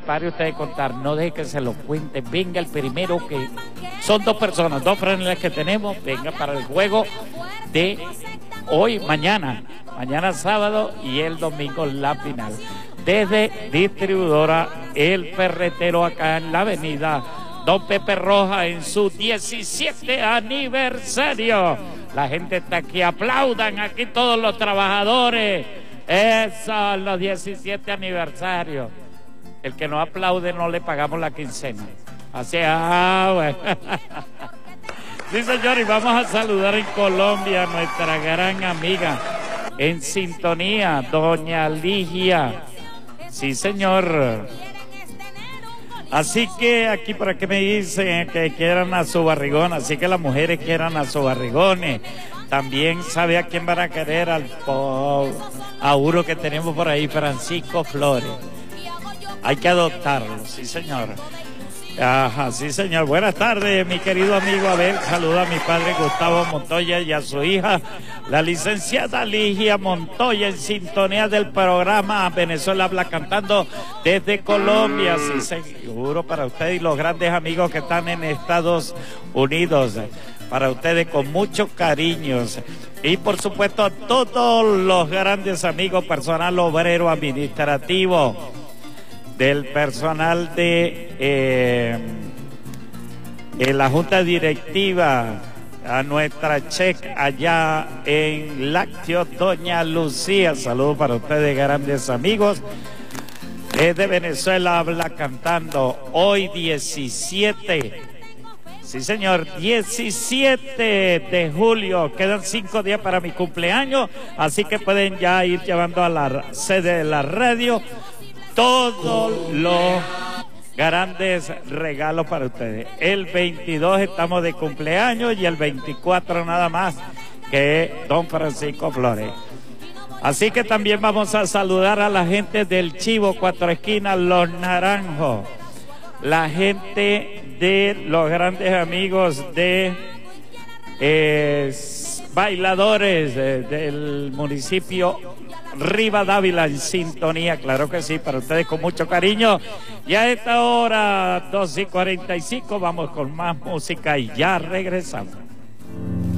pare usted de contar, no deje que se lo cuente, venga el primero que... Son dos personas, dos franelas que tenemos, venga para el juego de hoy, mañana sábado y el domingo la final. Desde distribuidora El Ferretero, acá en la avenida Don Pepe Roja, en su 17 aniversario. La gente está aquí, aplaudan aquí todos los trabajadores. Eso, los 17 aniversarios. El que no aplaude no le pagamos la quincena. Así, bueno. Sí, señor, y vamos a saludar en Colombia a nuestra gran amiga en sintonía, doña Ligia. Sí, señor. Así que aquí por aquí me dicen que quieran a su barrigón, así que las mujeres quieran a sus barrigones. También sabe a quién van a querer, a uno que tenemos por ahí, Francisco Flores. Hay que adoptarlo, sí señor. Ajá, sí señor. Buenas tardes, mi querido amigo Abel. Saluda a mi padre Gustavo Montoya y a su hija, la licenciada Ligia Montoya, en sintonía del programa Venezuela Habla Cantando desde Colombia. Sí, seguro para usted y los grandes amigos que están en Estados Unidos. Para ustedes con muchos cariños. Y por supuesto a todos los grandes amigos, personal obrero administrativo, del personal de la Junta Directiva, a nuestra chef allá en Lácteo, doña Lucía. Saludos para ustedes, grandes amigos. Desde Venezuela Habla Cantando, hoy 17. Sí, señor, 17 de julio. Quedan 5 días para mi cumpleaños, así que pueden ya ir llevando a la sede de la radio todos los grandes regalos para ustedes. El 22 estamos de cumpleaños y el 24 nada más, que es don Francisco Flores. Así que también vamos a saludar a la gente del Chivo, Cuatro Esquinas, Los Naranjos, la gente de los grandes amigos de bailadores del municipio Rivadavia, en sintonía, claro que sí, para ustedes con mucho cariño. Y a esta hora, 2:45, vamos con más música y ya regresamos.